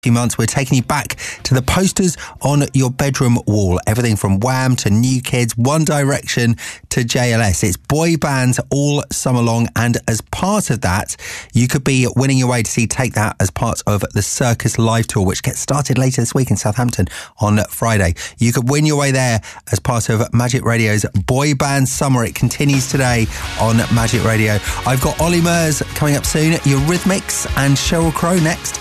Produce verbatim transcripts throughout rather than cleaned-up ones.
Few months, we're taking you back to the posters on your bedroom wall. Everything from Wham to New Kids, One Direction to J L S. It's boy bands all summer long, and as part of that, you could be winning your way to see Take That as part of the Circus Live Tour, which gets started later this week in Southampton on Friday. You could win your way there as part of Magic Radio's Boy Band Summer. It continues today on Magic Radio. I've got Ollie Murs coming up soon, Eurythmics, and Sheryl Crow next.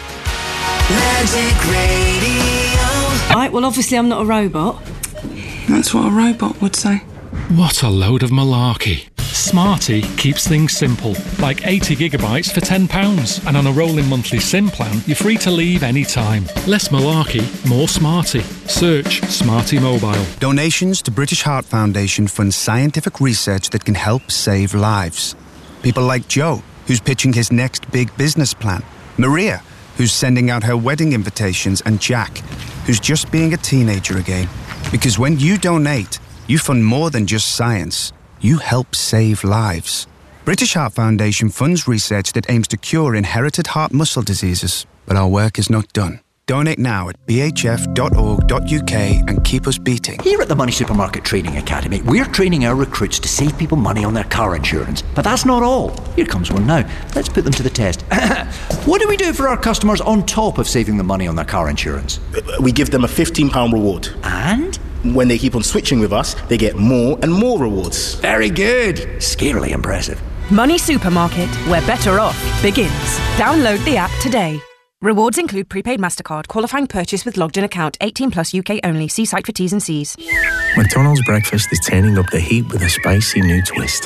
Magic Radio. Right, well, obviously I'm not a robot. That's what a robot would say. What a load of malarkey. Smarty keeps things simple, like eighty gigabytes for ten pounds. And on a rolling monthly SIM plan, you're free to leave any time. Less malarkey, more Smarty. Search Smarty Mobile. Donations to British Heart Foundation fund scientific research that can help save lives. People like Joe, who's pitching his next big business plan. Maria, who's sending out her wedding invitations, and Jack, who's just being a teenager again. Because when you donate, you fund more than just science. You help save lives. British Heart Foundation funds research that aims to cure inherited heart muscle diseases, but our work is not done. Donate now at b h f dot org dot u k and keep us beating. Here at the Money Supermarket Training Academy, we're training our recruits to save people money on their car insurance. But that's not all. Here comes one now. Let's put them to the test. What do we do for our customers on top of saving them money on their car insurance? We give them a fifteen pounds reward. And? When they keep on switching with us, they get more and more rewards. Very good. Scarily impressive. Money Supermarket, where better off begins. Download the app today. Rewards include prepaid MasterCard, qualifying purchase with logged-in account, eighteen plus U K only. See site for T's and C's. McDonald's breakfast is turning up the heat with a spicy new twist.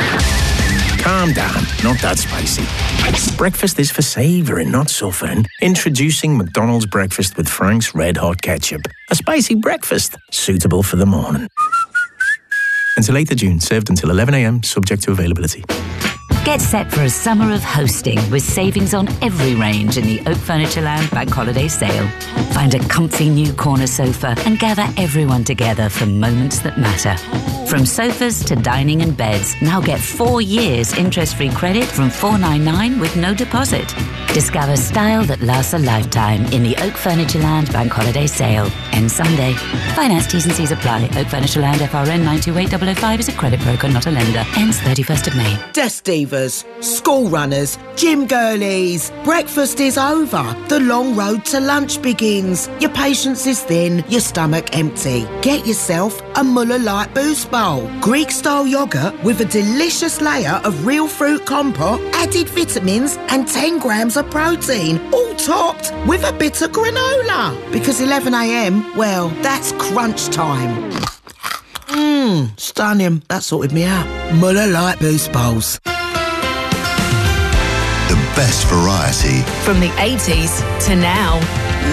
Calm down, not that spicy. Breakfast is for savouring, not suffering. Introducing McDonald's breakfast with Frank's Red Hot Ketchup. A spicy breakfast, suitable for the morning. Until eighth of June, served until eleven a m, subject to availability. Get set for a summer of hosting with savings on every range in the Oak Furnitureland Bank Holiday Sale. Find a comfy new corner sofa and gather everyone together for moments that matter. From sofas to dining and beds, now get four years interest-free credit from four ninety-nine with no deposit. Discover style that lasts a lifetime in the Oak Furnitureland Bank Holiday Sale. Ends Sunday. Finance T's and C's apply. Oak Furnitureland F R N nine two eight zero zero five is a credit broker, not a lender. Ends thirty-first of May. Desk divas, school runners, gym girlies. Breakfast is over. The long road to lunch begins. Your patience is thin, your stomach empty. Get yourself a Muller Light Boost Bowl. Greek-style yoghurt with a delicious layer of real fruit compote, added vitamins and ten grams of protein, all topped with a bit of granola. Because eleven a m, well, that's crunch time. Mmm, stunning. That sorted me out. Muller Light Boost Bowls. The best variety. From the eighties to now.